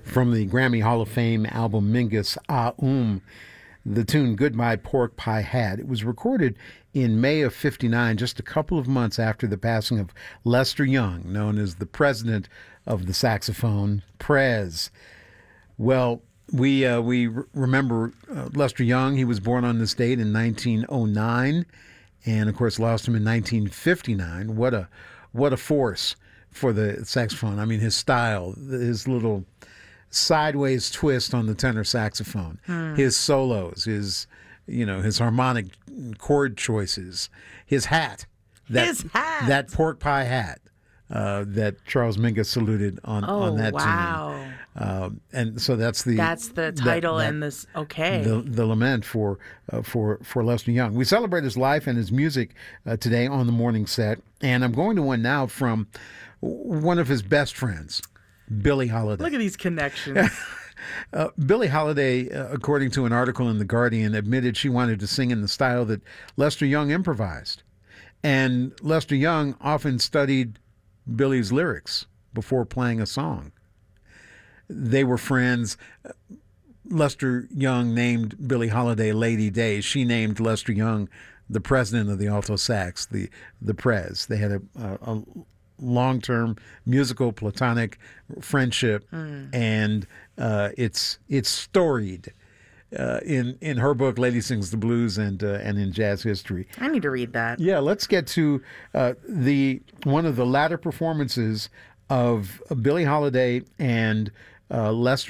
from the Grammy Hall of Fame album Mingus the tune Goodbye Pork Pie Hat. It was recorded in May of '59, just a couple of months after the passing of Lester Young, known as the president of the saxophone, Prez. Well, we remember Lester Young. He was born on this date in 1909, and of course lost him in 1959. What a force for the saxophone. I mean, his style, his little sideways twist on the tenor saxophone, his solos, his harmonic chord choices, his hat, that pork pie hat that Charles Mingus saluted on that tune. And so that's the title and this. Okay, the lament for Lester Young. We celebrate his life and his music today on the morning set, and I'm going to one now from one of his best friends, Billie Holiday. Look at these connections. Billie Holiday, according to an article in The Guardian, admitted she wanted to sing in the style that Lester Young improvised. And Lester Young often studied Billie's lyrics before playing a song. They were friends. Lester Young named Billie Holiday Lady Day. She named Lester Young the president of the alto sax, the Prez. They had a long-term musical platonic friendship, and it's storied in her book Lady Sings the Blues and in jazz history. I need to read that. Yeah, let's get to one of the latter performances of Billie Holiday and Lester